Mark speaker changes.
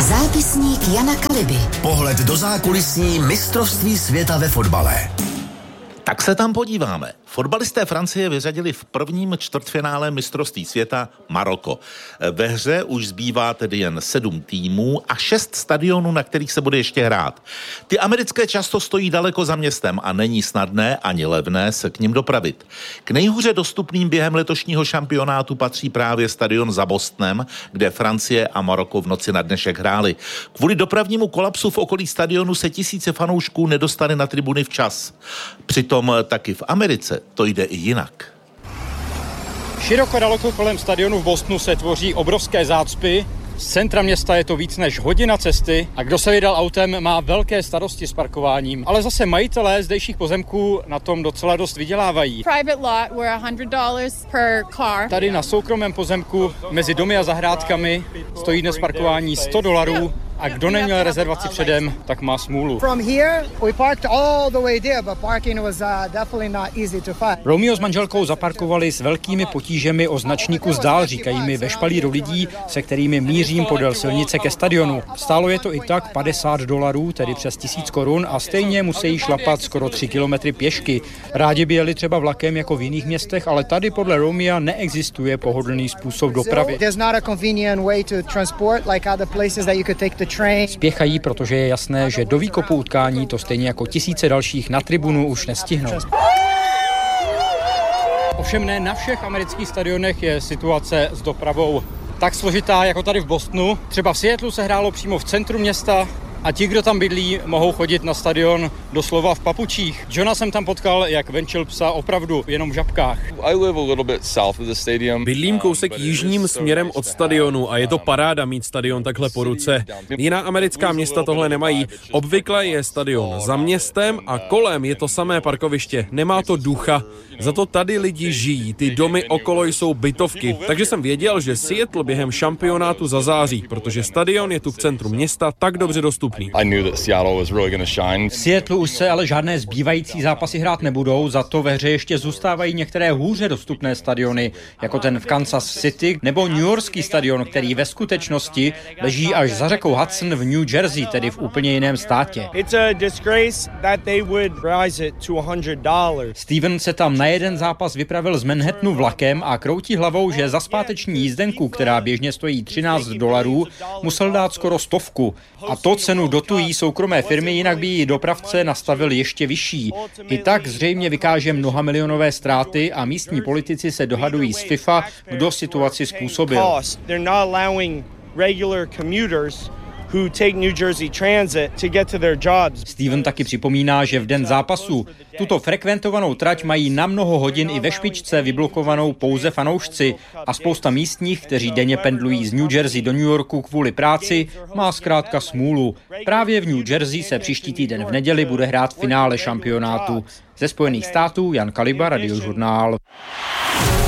Speaker 1: Zápisník Jana Kaliby.
Speaker 2: Pohled do zákulisní mistrovství světa ve fotbale.
Speaker 3: Tak se tam podíváme. Fotbalisté Francie vyřadili v prvním čtvrtfinále mistrovství světa Maroko. Ve hře už zbývá tedy jen 7 týmů a 6 stadionů, na kterých se bude ještě hrát. Ty americké často stojí daleko za městem a není snadné ani levné se k nim dopravit. K nejhůře dostupným během letošního šampionátu patří právě stadion za Bostonem, kde Francie a Maroko v noci na dnešek hráli. Kvůli dopravnímu kolapsu v okolí stadionu se tisíce fanoušků nedostali na tribuny včas. Přitom taky v Americe to jde i jinak.
Speaker 4: Široko daleko kolem stadionu v Bostonu se tvoří obrovské zácpy. Z centra města je to víc než hodina cesty a kdo se vydal autem, má velké starosti s parkováním. Ale zase majitelé zdejších pozemků na tom docela dost vydělávají. Tady na soukromém pozemku mezi domy a zahrádkami stojí dnes parkování $100 a kdo neměl rezervaci předem, tak má smůlu. Romeo s manželkou zaparkovali s velkými potížemi o značný kus dál, říkají mi ve špalíru lidí, se kterými mířím podél silnice ke stadionu. Stálo je to i tak $50, tedy přes 1000 korun a stejně musí šlapat skoro 3 kilometry pěšky. Rádi by jeli třeba vlakem jako v jiných městech, ale tady podle Romea neexistuje pohodlný způsob dopravy. Spěchají, protože je jasné, že do výkopu utkání to stejně jako tisíce dalších na tribunu už nestihnou. Ovšem ne na všech amerických stadionech je situace s dopravou tak složitá jako tady v Bostonu. Třeba v Seattlu se hrálo přímo v centru města a ti, kdo tam bydlí, mohou chodit na stadion doslova v papučích. Johna jsem tam potkal, jak venčil psa opravdu jenom v žabkách.
Speaker 5: Bydlím kousek jižním směrem od stadionu a je to paráda mít stadion takhle po ruce. Jiná americká města tohle nemají. Obvykle je stadion za městem a kolem je to samé parkoviště. Nemá to ducha. Za to tady lidi žijí, ty domy okolo jsou bytovky. Takže jsem věděl, že Seattle během šampionátu zazáří, protože stadion je tu v centru města tak dobře dostupný.
Speaker 4: V Seattlu už se ale žádné zbývající zápasy hrát nebudou, za to ve hře ještě zůstávají některé hůře dostupné stadiony, jako ten v Kansas City nebo newyorský stadion, který ve skutečnosti leží až za řekou Hudson v New Jersey, tedy v úplně jiném státě. Steven se tam na jeden zápas vypravil z Manhattanu vlakem a kroutí hlavou, že za zpáteční jízdenku, která běžně stojí $13, musel dát skoro 100. A to cenu dotují soukromé firmy, jinak by ji dopravce nastavil ještě vyšší. I tak zřejmě vykáže mnohamilionové ztráty a místní politici se dohadují s FIFA, kdo situaci způsobil. Steven taky připomíná, že v den zápasu tuto frekventovanou trať mají na mnoho hodin i ve špičce vyblokovanou pouze fanoušci a spousta místních, kteří denně pendlují z New Jersey do New Yorku kvůli práci, má zkrátka smůlu. Právě v New Jersey se příští týden v neděli bude hrát finále šampionátu. Ze Spojených států Jan Kaliba, Radiožurnál.